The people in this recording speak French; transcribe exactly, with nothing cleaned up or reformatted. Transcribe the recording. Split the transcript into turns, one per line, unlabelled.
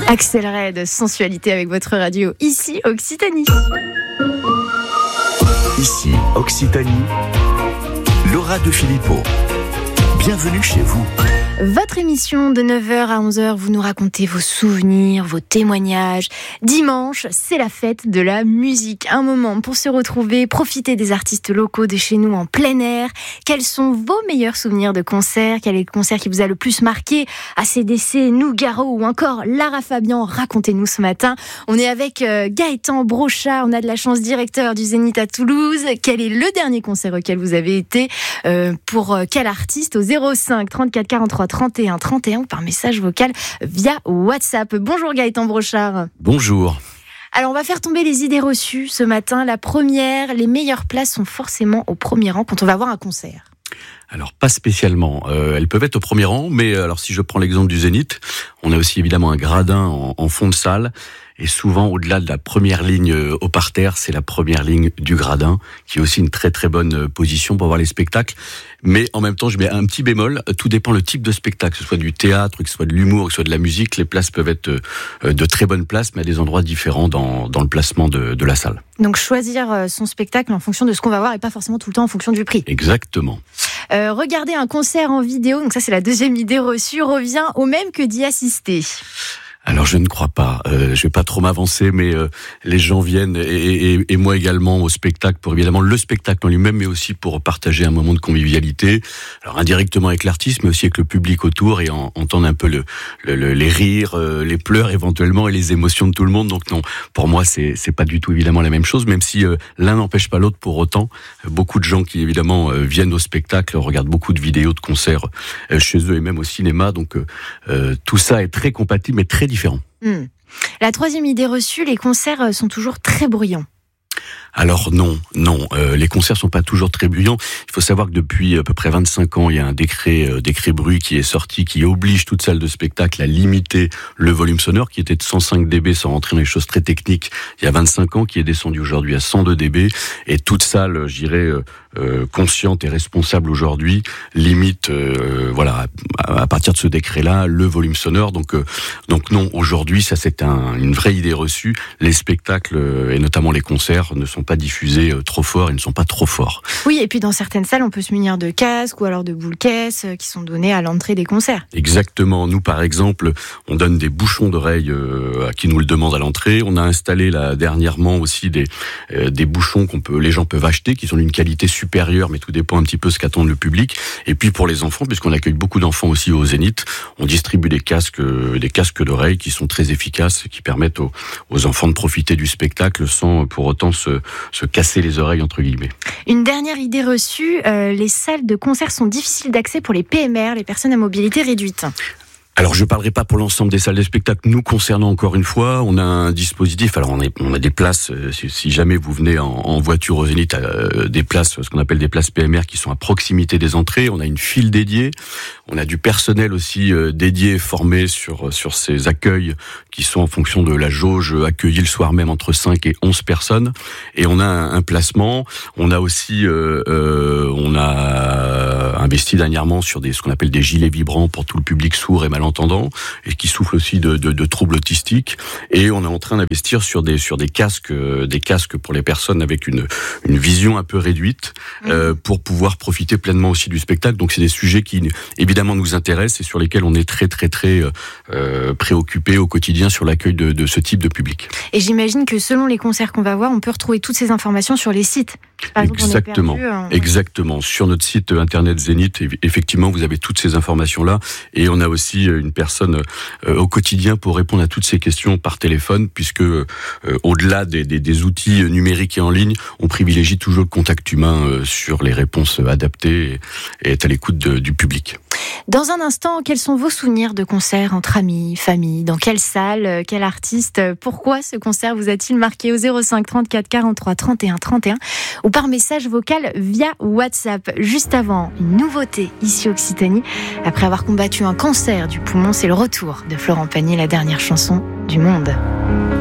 Accélérez de sensualité avec votre radio, ici Occitanie.
Ici Occitanie, Laura de Filippo. Bienvenue chez vous.
Votre émission de neuf heures à onze heures, vous nous racontez vos souvenirs, vos témoignages. Dimanche, c'est la fête de la musique. Un moment pour se retrouver, profiter des artistes locaux de chez nous en plein air. Quels sont vos meilleurs souvenirs de concerts? Quel est le concert qui vous a le plus marqué? A C D C, Nougaro ou encore Lara Fabian? Racontez-nous ce matin. On est avec euh, Gaëtan Brochat, on a de la chance, directeur du Zénith à Toulouse. Quel est le dernier concert auquel vous avez été? euh, Pour euh, quel artiste? Au zéro cinq trente-quatre quarante-trois trente et un trente et un ou par message vocal via WhatsApp. Bonjour Gaëtan Brochard.
Bonjour.
Alors on va faire tomber les idées reçues ce matin. La première, les meilleures places sont forcément au premier rang quand on va voir un concert.
Alors pas spécialement, euh, elles peuvent être au premier rang, mais alors si je prends l'exemple du Zénith, on a aussi évidemment un gradin en, en fond de salle, et souvent au-delà de la première ligne au parterre, c'est la première ligne du gradin, qui est aussi une très très bonne position pour voir les spectacles. Mais en même temps, je mets un petit bémol, tout dépend le type de spectacle, que ce soit du théâtre, que ce soit de l'humour, que ce soit de la musique, les places peuvent être de très bonnes places, mais à des endroits différents dans, dans le placement de, de la salle.
Donc choisir son spectacle en fonction de ce qu'on va voir et pas forcément tout le temps en fonction du prix.
Exactement.
Euh, regarder un concert en vidéo, donc ça c'est la deuxième idée reçue, revient au même que d'y assister.
Alors je ne crois pas, euh, je vais pas trop m'avancer, mais euh, les gens viennent, et, et, et moi également, au spectacle, pour évidemment le spectacle en lui-même, mais aussi pour partager un moment de convivialité, alors indirectement avec l'artiste, mais aussi avec le public autour, et en, entendre un peu le, le, le, les rires, euh, les pleurs éventuellement, et les émotions de tout le monde. Donc non, pour moi c'est, c'est pas du tout évidemment la même chose, même si euh, l'un n'empêche pas l'autre pour autant. Beaucoup de gens qui évidemment euh, viennent au spectacle, regardent beaucoup de vidéos, de concerts euh, chez eux, et même au cinéma, donc euh, euh, tout ça est très compatible, mais très différent.
Mmh. La troisième idée reçue, les concerts sont toujours très bruyants.
Alors non, non, euh, les concerts sont pas toujours très bruyants. Il faut savoir que depuis à peu près vingt-cinq ans, il y a un décret, euh, décret bruit qui est sorti, qui oblige toute salle de spectacle à limiter le volume sonore, qui était de cent cinq décibels, sans rentrer dans les choses très techniques, il y a vingt-cinq ans, qui est descendu aujourd'hui à cent deux décibels, et toute salle, je dirais, euh, euh, consciente et responsable aujourd'hui, limite, euh, voilà, à, à partir de ce décret-là, le volume sonore. Donc, euh, donc non, aujourd'hui, ça c'est un, une vraie idée reçue. Les spectacles, euh, et notamment les concerts, ne sont pas diffusés euh, trop fort, ils ne sont pas trop forts.
Oui, et puis dans certaines salles, on peut se munir de casques ou alors de boules caisses euh, qui sont donnés à l'entrée des concerts.
Exactement. Nous, par exemple, on donne des bouchons d'oreilles euh, à qui nous le demandent à l'entrée. On a installé là dernièrement aussi des euh, des bouchons qu'on peut, les gens peuvent acheter, qui sont d'une qualité supérieure, mais tout dépend un petit peu ce qu'attend le public. Et puis pour les enfants, puisqu'on accueille beaucoup d'enfants aussi au Zénith, on distribue des casques, euh, des casques d'oreilles qui sont très efficaces, qui permettent aux, aux enfants de profiter du spectacle sans pour autant se se casser les oreilles, entre guillemets.
Une dernière idée reçue, euh, les salles de concert sont difficiles d'accès pour les P M R, les personnes à mobilité réduite.
Alors, je parlerai pas pour l'ensemble des salles de spectacle. Nous concernant, encore une fois, on a un dispositif. Alors, on, est, on a des places, euh, si, si jamais vous venez en, en voiture au Zénith, euh, des places, ce qu'on appelle des places P M R qui sont à proximité des entrées. On a une file dédiée. On a du personnel aussi euh, dédié, formé sur sur ces accueils qui sont en fonction de la jauge accueillie le soir même entre cinq et onze personnes. Et on a un, un placement. On a aussi, euh, euh, on a investi dernièrement sur des ce qu'on appelle des gilets vibrants pour tout le public sourd et malentendant, et qui souffrent aussi de, de, de troubles autistiques. Et on est en train d'investir sur des sur des casques, euh, des casques pour les personnes avec une une vision un peu réduite, mmh. euh, pour pouvoir profiter pleinement aussi du spectacle. Donc c'est des sujets qui évidemment nous intéressent et sur lesquels on est très très très euh, préoccupés au quotidien sur l'accueil de, de ce type de public.
Et j'imagine que selon les concerts qu'on va voir, on peut retrouver toutes ces informations sur les sites. Par exemple,
exactement,
on est perdu, on...
exactement. Sur notre site internet Zénith, effectivement, vous avez toutes ces informations-là, et on a aussi une personne euh, au quotidien pour répondre à toutes ces questions par téléphone, puisque euh, au-delà des, des, des outils numériques et en ligne, on privilégie toujours le contact humain euh, sur les réponses adaptées et, et être à l'écoute de, du public.
Dans un instant, quels sont vos souvenirs de concerts entre amis, famille? Dans quelle salle? Quel artiste? Pourquoi ce concert vous a-t-il marqué? Au zéro cinq trente-quatre quarante-trois trente et un trente et un ou par message vocal via WhatsApp. Juste avant, une nouveauté ici Occitanie. Après avoir combattu un cancer du poumon, c'est le retour de Florent Pagny, la dernière chanson du monde.